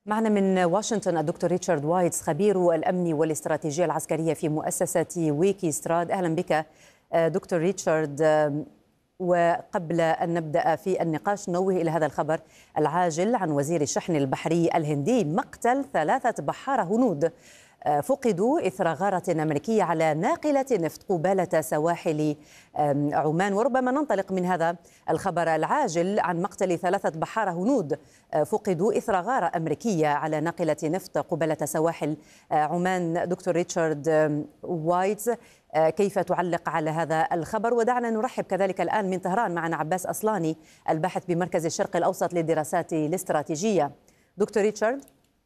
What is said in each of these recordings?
معنا من واشنطن الدكتور ريتشارد وايتس خبير الأمن والاستراتيجية العسكرية في مؤسسة ويكي ستراد. أهلا بك دكتور ريتشارد. وقبل أن نبدأ في النقاش نوه إلى هذا الخبر العاجل عن وزير الشحن البحري الهندي: مقتل 3 بحارة هنود فقدوا إثر غارة أمريكية على ناقلة نفط قبالة سواحل عمان. وربما ننطلق من هذا الخبر العاجل عن مقتل 3 بحارة هنود فقدوا إثر غارة أمريكية على ناقلة نفط قبالة سواحل عمان. دكتور ريتشارد وايتز، كيف تعلق على هذا الخبر؟ ودعنا نرحب كذلك الآن من طهران معنا عباس أصلاني الباحث بمركز الشرق الأوسط للدراسات الاستراتيجية. دكتور ريتشارد.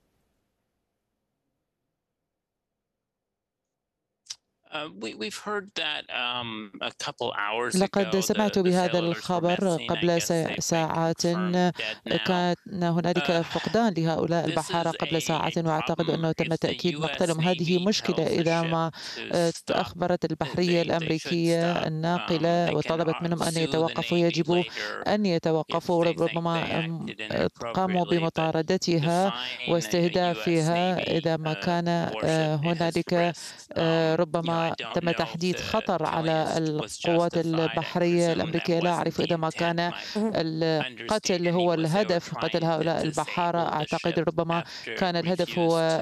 لقد سمعت بهذا الخبر قبل ساعات. كان هنالك فقدان لهؤلاء البحارة قبل ساعات، وأعتقد أنه تم تأكيد مقتلهم. هذه مشكلة إذا ما أخبرت البحرية الأمريكية الناقلة وطلبت منهم أن يتوقفوا، يجب أن يتوقفوا. ربما قاموا بمطاردتها واستهدافها إذا ما كان هنالك ربما تم تحديد خطر على القوات البحرية الأمريكية. لا أعرف إذا ما كان القتل هو الهدف، قتل هؤلاء البحارة. أعتقد ربما كان الهدف هو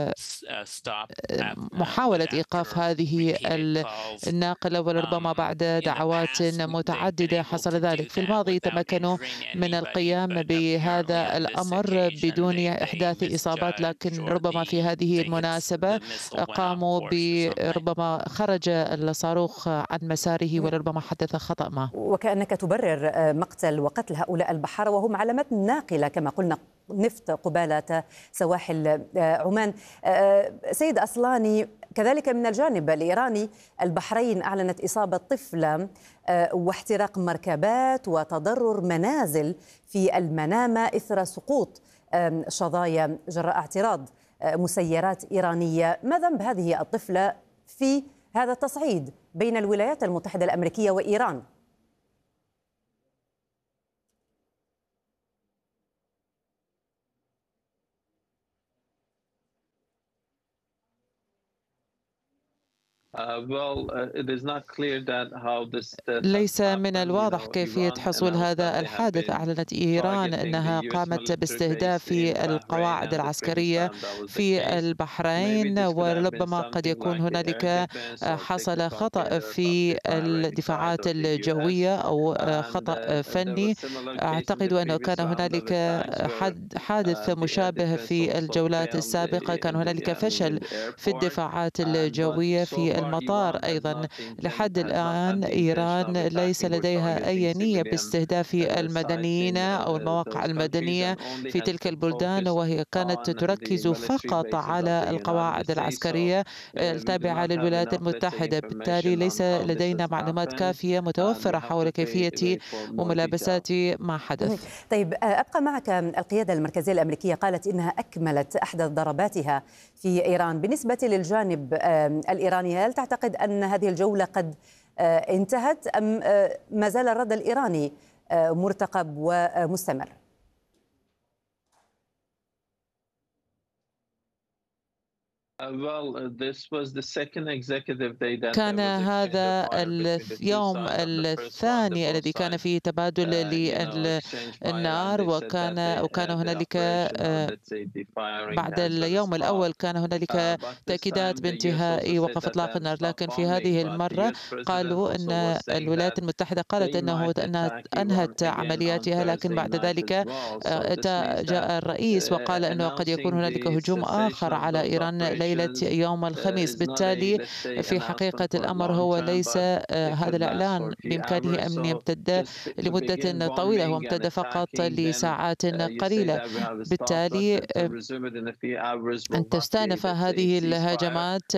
محاولة إيقاف هذه الناقلة، ولربما بعد دعوات متعددة حصل ذلك. في الماضي تمكنوا من القيام بهذا الأمر بدون إحداث إصابات، لكن ربما في هذه المناسبة قاموا بربما خرج الصاروخ عن مساره ولربما حدث خطأ ما. وكأنك تبرر مقتل وقتل هؤلاء البحارة وهم على متن ناقلة كما قلنا نفط قبالة سواحل عمان. سيد أصلاني، كذلك من الجانب الإيراني البحرين أعلنت إصابة طفلة واحتراق مركبات وتضرر منازل في المنامة إثر سقوط شظايا جراء اعتراض مسيرات إيرانية. ما ذنب هذه الطفلة في هذا التصعيد بين الولايات المتحدة الأمريكية وإيران؟ ليس من الواضح كيفية حصول هذا الحادث. أعلنت إيران أنها قامت باستهداف القواعد العسكرية في البحرين، وربما قد يكون هنالك حصل خطأ في الدفاعات الجوية أو خطأ فني. أعتقد أنه كان هنالك حادث مشابه في الجولات السابقة، كان هنالك فشل في الدفاعات الجوية في المطار أيضا. لحد الآن إيران ليس لديها أي نية باستهداف المدنيين أو المواقع المدنية في تلك البلدان، وهي كانت تركز فقط على القواعد العسكرية التابعة للولايات المتحدة. بالتالي ليس لدينا معلومات كافية متوفرة حول كيفية وملابسات ما حدث. طيب، أبقى معك. القيادة المركزية الأمريكية قالت إنها أكملت أحدث ضرباتها في إيران. بالنسبة للجانب الإيراني، هل تعتقد أن هذه الجولة قد انتهت أم ما زال الرد الإيراني مرتقب ومستمر؟ كان هذا اليوم الثاني الذي كان فيه تبادل للنار، وكان هنالك بعد اليوم الأول كان هنالك تأكيدات بانتهاء وقف إطلاق النار، لكن في هذه المرة قالوا أن الولايات المتحدة قالت أنها أنهت عملياتها، لكن بعد ذلك جاء الرئيس وقال أنه قد يكون هنالك هجوم آخر على إيران ليلة يوم الخميس. بالتالي في حقيقة الأمر هو ليس هذا الإعلان بإمكانه أن يمتد لمدة طويلة، هو امتد فقط لساعات قليلة. بالتالي أن تستأنف هذه الهجمات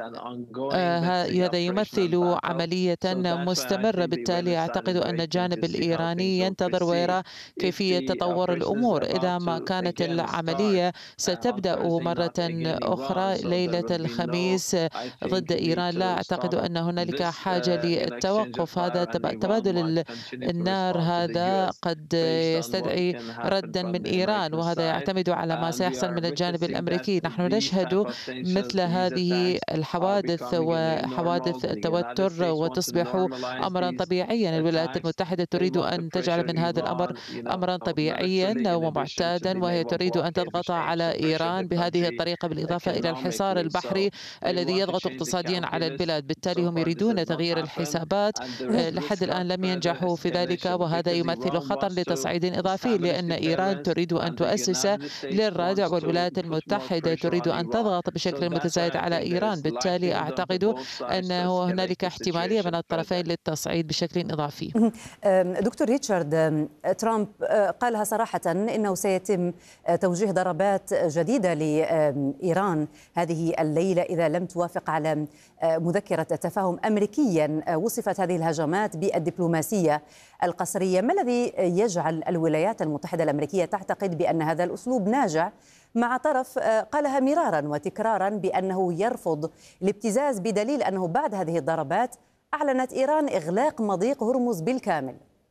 هذا يمثل عملية مستمرة. بالتالي أعتقد أن الجانب الإيراني ينتظر ويرى كيفية تطور الأمور. إذا ما كانت العملية ستبدأ مرة أخرى، ليلة الخميس ضد إيران. لا أعتقد أن هنالك حاجة للتوقف. هذا تبادل النار هذا قد يستدعي ردا من إيران، وهذا يعتمد على ما سيحصل من الجانب الأمريكي. نحن نشهد مثل هذه الحوادث وحوادث التوتر وتصبح أمرا طبيعيا. الولايات المتحدة تريد أن تجعل من هذا الأمر أمرا طبيعيا ومعتادا، وهي تريد أن تضغط على إيران بهذه الطريقة، بالإضافة إلى الحصار البحري الذي يضغط اقتصاديا على البلاد. بالتالي هم يريدون تغيير الحسابات. لحد الآن لم ينجحوا في ذلك، وهذا يمثل خطر لتصعيد إضافي، لأن إيران تريد أن تؤسس للردع، والولايات المتحدة تريد أن تضغط بشكل متزايد على إيران. بالتالي أعتقد أن هنالك احتمالية من الطرفين للتصعيد بشكل إضافي. دكتور ريتشارد، ترامب قالها صراحة إنه سيتم توجيه ضربات جديدة لإيران هذه الليلة إذا لم توافق على مذكرة تفاهم. أمريكيا وصفت هذه الهجمات بالدبلوماسية القسرية. ما الذي يجعل الولايات المتحدة الأمريكية تعتقد بأن هذا الأسلوب ناجع مع طرف قالها مرارا وتكرارا بأنه يرفض الابتزاز، بدليل أنه بعد هذه الضربات أعلنت إيران إغلاق مضيق هرمز بالكامل؟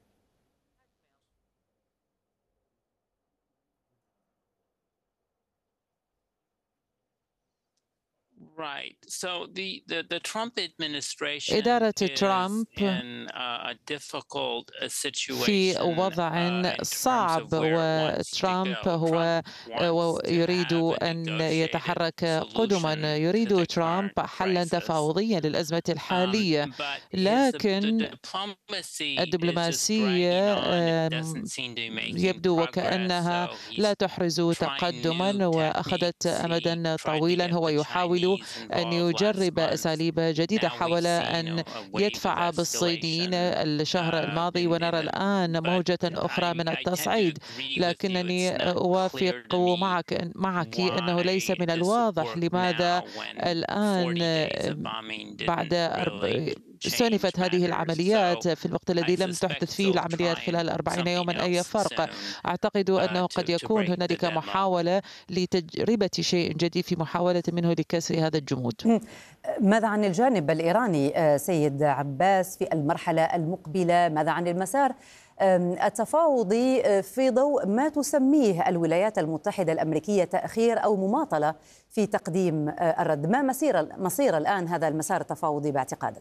إدارة ترامب في وضع صعب، وترامب هو يريد أن يتحرك قدما. يريد ترامب حلا تفاوضيا للأزمة الحالية، لكن الدبلوماسية يبدو وكأنها لا تحرز تقدما، وأخذت أمدا طويلا. هو يحاول أن يجرب أساليب جديدة. حاول أن يدفع بالصينيين الشهر الماضي، ونرى الآن موجة أخرى من التصعيد. لكنني أوافق معك أنه ليس من الواضح لماذا الآن بعد استأنفت هذه العمليات في الوقت الذي لم تحدث فيه العمليات خلال 40 يوما أي فرق. أعتقد أنه قد يكون هنالك محاولة لتجربة شيء جديد في محاولة منه لكسر هذا الجمود. ماذا عن الجانب الإيراني سيد عباس في المرحلة المقبلة؟ ماذا عن المسار التفاوضي في ضوء ما تسميه الولايات المتحدة الأمريكية تأخير أو مماطلة في تقديم الرد؟ ما مصير الآن هذا المسار التفاوضي باعتقادك؟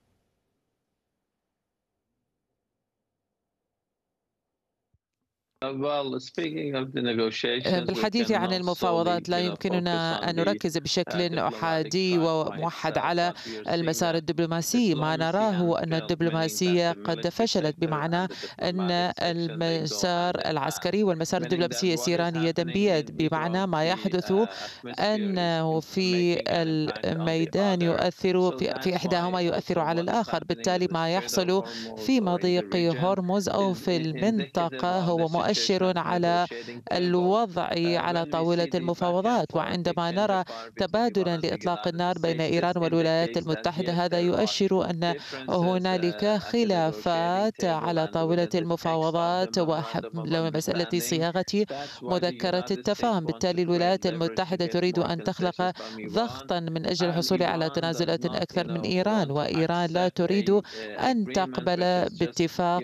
بالحديث عن المفاوضات، لا يمكننا أن نركز بشكل أحادي وموحد على المسار الدبلوماسي. ما نراه أن الدبلوماسية قد فشلت، بمعنى أن المسار العسكري والمسار الدبلوماسي يسيران يدا بيد. بمعنى ما يحدث أنه في الميدان يؤثر في إحداهما يؤثر على الآخر. بالتالي ما يحصل في مضيق هرمز أو في المنطقة هو مؤشر على الوضع على طاولة المفاوضات. وعندما نرى تبادلا لإطلاق النار بين إيران والولايات المتحدة، هذا يؤشر أن هنالك خلافات على طاولة المفاوضات ولو مسألة صياغة مذكرة التفاهم. بالتالي الولايات المتحدة تريد أن تخلق ضغطا من أجل الحصول على تنازلات أكثر من إيران، وإيران لا تريد أن تقبل باتفاق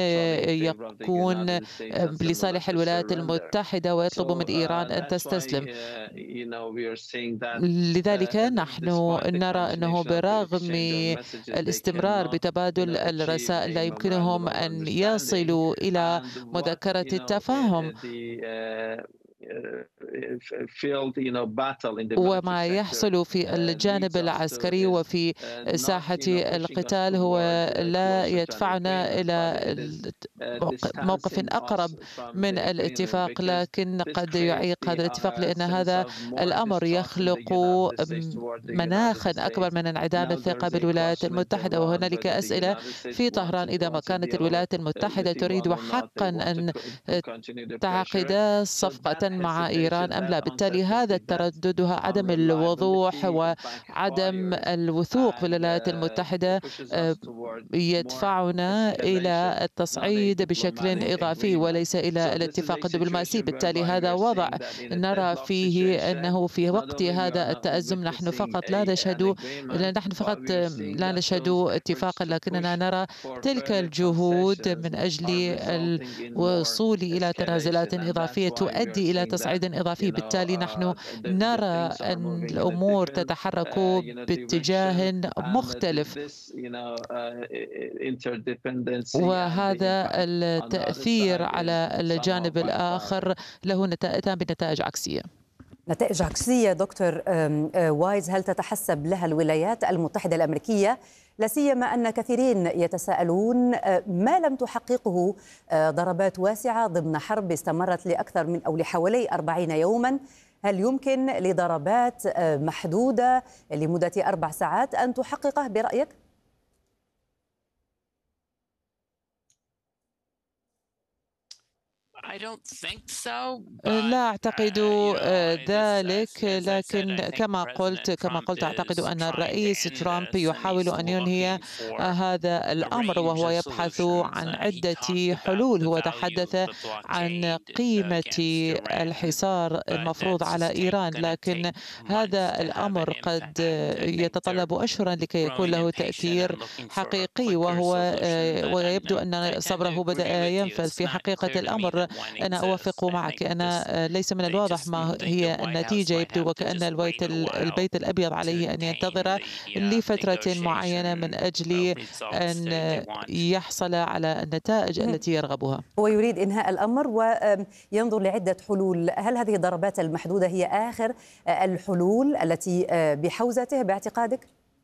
يكون لصالح الولايات المتحدة ويطلب من إيران أن تستسلم. لذلك نحن نرى أنه برغم الاستمرار بتبادل الرسائل لا يمكنهم أن يصلوا إلى مذكرة التفاهم. وما يحصل في الجانب العسكري وفي ساحة القتال هو لا يدفعنا إلى موقف أقرب من الاتفاق، لكن قد يعيق هذا الاتفاق، لأن هذا الأمر يخلق مناخا أكبر من انعدام الثقة بالولايات المتحدة. وهنالك أسئلة في طهران: إذا ما كانت الولايات المتحدة تريد حقا أن تعقد صفقة مع إيران أم لا. بالتالي هذا التردد وعدم الوضوح وعدم الوثوق بالولايات المتحدة يدفعنا إلى التصعيد بشكل إضافي وليس إلى الاتفاق الدبلوماسي. بالتالي هذا وضع نرى فيه أنه في وقت هذا التأزم نحن فقط لا نشهد اتفاقا، لكننا نرى تلك الجهود من أجل الوصول إلى تنازلات إضافية تؤدي إلى تصعيد إضافي. بالتالي نحن نرى أن الأمور تتحرك باتجاه مختلف، وهذا التأثير على الجانب الآخر له بنتائج عكسية. نتائج عكسية دكتور وايز، هل تتحسب لها الولايات المتحدة الأمريكية؟ لا سيما أن كثيرين يتساءلون ما لم تحققه ضربات واسعة ضمن حرب استمرت لأكثر من أو لحوالي 40 يوما، هل يمكن لضربات محدودة لمدة 4 ساعات أن تحققه برأيك؟ لا أعتقد ذلك، لكن كما قلت أعتقد أن الرئيس ترامب يحاول أن ينهي هذا الأمر وهو يبحث عن عدة حلول. هو تحدث عن قيمة الحصار المفروض على إيران، لكن هذا الأمر قد يتطلب أشهرا لكي يكون له تأثير حقيقي، ويبدو أن صبره بدأ ينفذ. في حقيقة الأمر أنا أوافق معك، أنا ليس من الواضح ما هي النتيجة. يبدو وكأن البيت الأبيض عليه أن ينتظر لفترة معينة من أجل أن يحصل على النتائج التي يرغبها. هو يريد إنهاء الأمر وينظر لعدة حلول. هل هذه الضربات المحدودة هي آخر الحلول التي بحوزته باعتقادك؟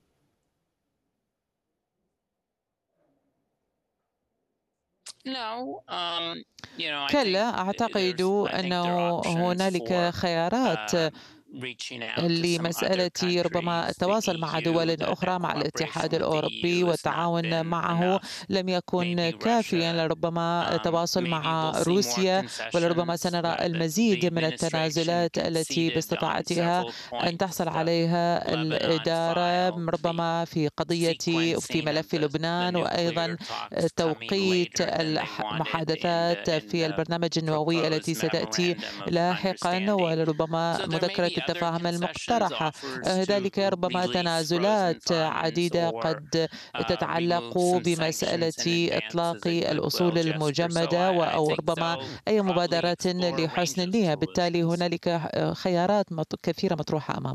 كلا، أعتقد أنه هنالك خيارات لمسألة ربما التواصل مع دول أخرى، مع الاتحاد الأوروبي والتعاون معه لم يكن كافيا. لربما التواصل مع روسيا، ولربما سنرى المزيد من التنازلات التي باستطاعتها أن تحصل عليها الإدارة، ربما في في ملف لبنان، وأيضا توقيت المحادثات في البرنامج النووي التي ستأتي لاحقا، ولربما مذكرة التفاهم المقترحة. ذلك ربما تنازلات عديدة قد تتعلق بمسألة إطلاق الأصول المجمدة أو ربما أي مبادرات لحسن النية. بالتالي هنالك خيارات كثيرة مطروحة أمامنا.